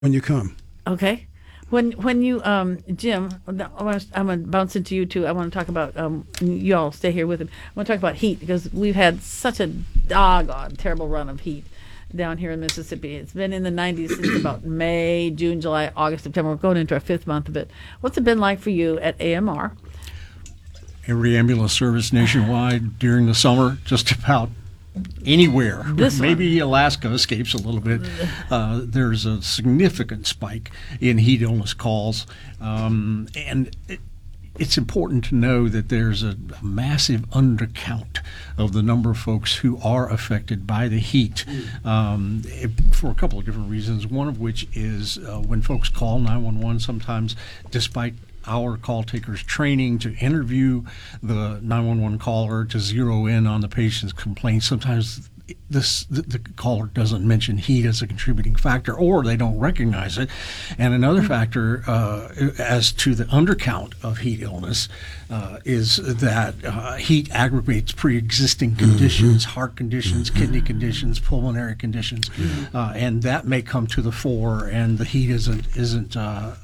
when you come. Okay. When you, Jim, I'm going to bounce into you too. I want to talk about, y'all stay here with him. I want to talk about heat because we've had such a doggone terrible run of heat down here in Mississippi. It's been in the 90s since about May, June, July, August, September. We're going into our 5th month of it. What's it been like for you at AMR? Every ambulance service nationwide during the summer, just about anywhere. Maybe Alaska escapes a little bit. There's a significant spike in heat illness calls, and it's important to know that there's a massive undercount of the number of folks who are affected by the heat for a couple of different reasons, one of which is when folks call 911, sometimes despite our call takers training to interview the 911 caller to zero in on the patient's complaint, sometimes the caller doesn't mention heat as a contributing factor, or they don't recognize it. And another factor as to the undercount of heat illness is that heat aggravates pre-existing conditions, heart conditions, kidney conditions, pulmonary conditions, and that may come to the fore, and the heat isn't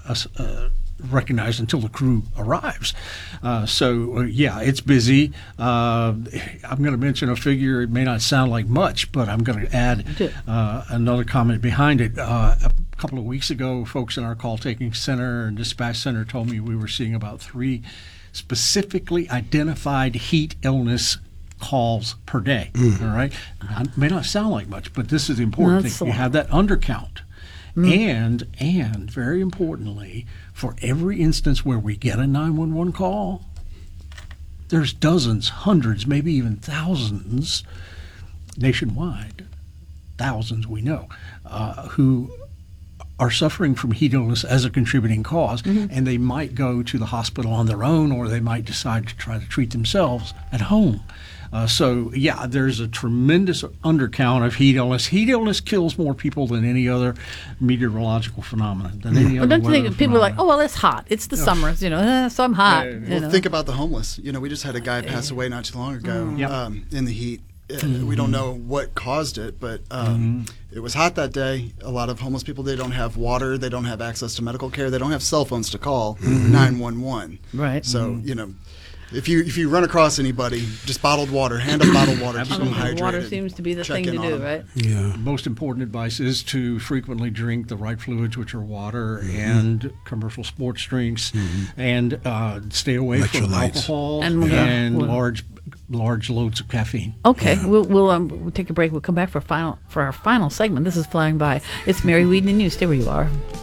recognized until the crew arrives. Yeah, it's busy. I'm going to mention a figure. It may not sound like much, but I'm going to add another comment behind it. A couple of weeks ago, folks in our call-taking center and dispatch center told me we were seeing about 3 specifically identified heat illness calls per day. All right? It may not sound like much, but this is the important thing. You have that undercount. And very importantly, for every instance where we get a 911 call, there's dozens, hundreds, maybe even thousands nationwide, thousands we know, who are suffering from heat illness as a contributing cause, and they might go to the hospital on their own, or they might decide to try to treat themselves at home. There's a tremendous undercount of heat illness. Heat illness kills more people than any other meteorological phenomenon. Than any other don't you think weather people are like, phenomenon. oh, well, it's hot. It's the summer, so I'm hot. Well, think about the homeless. We just had a guy pass away not too long ago in the heat. We don't know what caused it, but it was hot that day. A lot of homeless people, they don't have water, they don't have access to medical care, they don't have cell phones to call 911. Right. So, if you run across anybody, just bottled water, hand them bottled water, keep them hydrated. Water seems to be the thing to do, right? Yeah. Most important advice is to frequently drink the right fluids, which are water and commercial sports drinks, and stay away from alcohol and large loads of caffeine. Okay, we'll take a break. We'll come back for our final segment. This is Flying By. It's Mary Whedon and you. Stay where you are.